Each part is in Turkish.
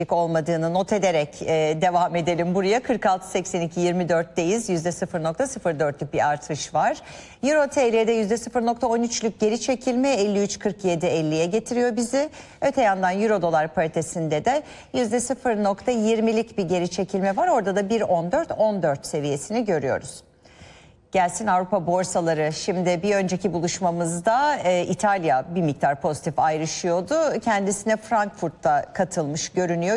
olmadığını not ederek devam edelim buraya. 46.82.24'teyiz. %0.04'lük bir artış var. Euro TL'de %0.13'lük geri çekilme 53.47.50'ye getiriyor bizi. Öte yandan Euro dolar paritesinde de %0.20'lik bir geri çekilme var. Orada da 1.14 seviyesini görüyoruz. Gelsin Avrupa borsaları. Şimdi bir önceki buluşmamızda İtalya bir miktar pozitif ayrışıyordu. Kendisine Frankfurt'ta katılmış görünüyor.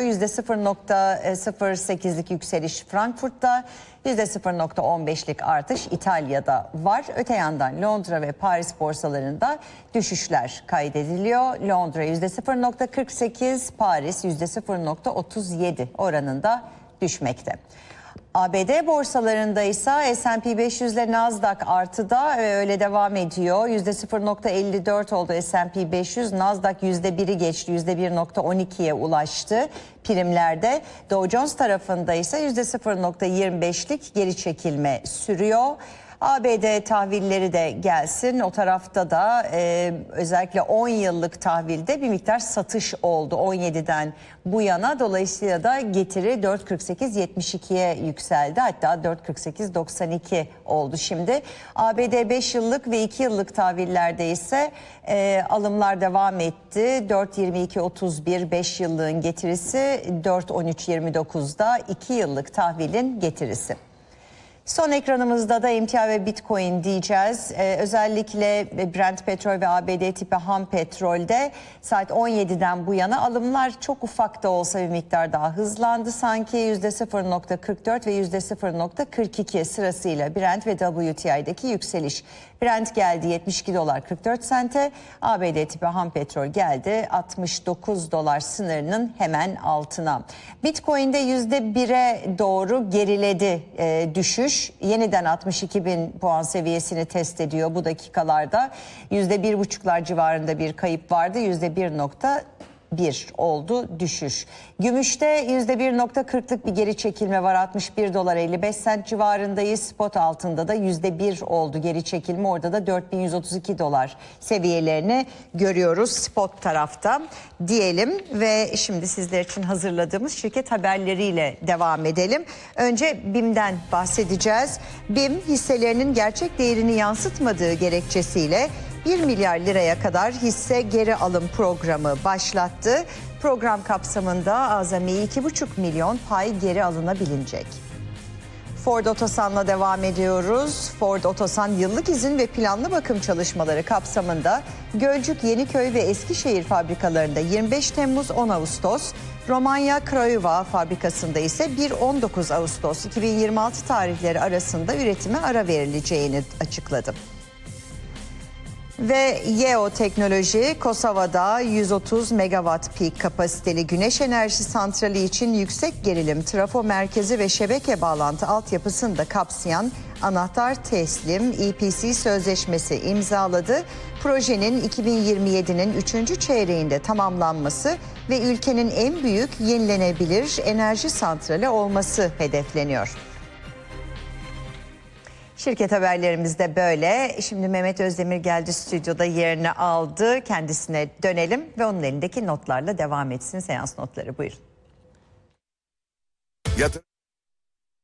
%0.08'lik yükseliş Frankfurt'ta, %0.15'lik artış İtalya'da var. Öte yandan Londra ve Paris borsalarında düşüşler kaydediliyor. Londra %0.48, Paris %0.37 oranında düşmekte. ABD borsalarında ise S&P 500 ile Nasdaq artıda öyle devam ediyor. %0.54 oldu S&P 500. Nasdaq %1'i geçti. %1.12'ye ulaştı primlerde. Dow Jones tarafında ise %0.25'lik geri çekilme sürüyor. ABD tahvilleri de gelsin. O tarafta da özellikle 10 yıllık tahvilde bir miktar satış oldu 17'den bu yana. Dolayısıyla da getiri 4.48.72'ye yükseldi. Hatta 4.48.92 oldu şimdi. ABD 5 yıllık ve 2 yıllık tahvillerde ise alımlar devam etti. 4.22.31 5 yıllığın getirisi, 4.13.29'da 2 yıllık tahvilin getirisi. Son ekranımızda da emtia ve Bitcoin diyeceğiz. Özellikle Brent petrol ve ABD tipi ham petrolde saat 17'den bu yana alımlar çok ufak da olsa bir miktar daha hızlandı. Sanki %0.44 ve %0.42 sırasıyla Brent ve WTI'deki yükseliş. Brent geldi $72.44, ABD tipi ham petrol geldi $69 sınırının hemen altına. Bitcoin'de %1'e doğru geriledi düşüş. Yeniden 62.000 puan seviyesini test ediyor bu dakikalarda. %1,5'lar civarında bir kayıp vardı. %1.1 oldu düşüş. Gümüşte %1.40'lık bir geri çekilme var. $61.55 civarındayız. Spot altında da %1 oldu geri çekilme. Orada da $4.132 seviyelerini görüyoruz spot tarafta diyelim ve şimdi sizler için hazırladığımız şirket haberleriyle devam edelim. Önce BİM'den bahsedeceğiz. BİM hisselerinin gerçek değerini yansıtmadığı gerekçesiyle 1 milyar liraya kadar hisse geri alım programı başlattı. Program kapsamında azami 2,5 milyon pay geri alınabilecek. Ford Otosan'la devam ediyoruz. Ford Otosan yıllık izin ve planlı bakım çalışmaları kapsamında Gölcük, Yeniköy ve Eskişehir fabrikalarında 25 Temmuz 10 Ağustos, Romanya Craiova fabrikasında ise 1-19 Ağustos 2026 tarihleri arasında üretime ara verileceğini açıkladı. Ve Yeo Teknoloji, Kosova'da 130 megawatt peak kapasiteli güneş enerji santrali için yüksek gerilim trafo merkezi ve şebeke bağlantı altyapısını da kapsayan anahtar teslim EPC sözleşmesi imzaladı. Projenin 2027'nin 3. çeyreğinde tamamlanması ve ülkenin en büyük yenilenebilir enerji santrali olması hedefleniyor. Şirket haberlerimiz de böyle. Şimdi Mehmet Özdemir geldi, stüdyoda yerini aldı. Kendisine dönelim ve onun elindeki notlarla devam etsin seans notları. Buyurun.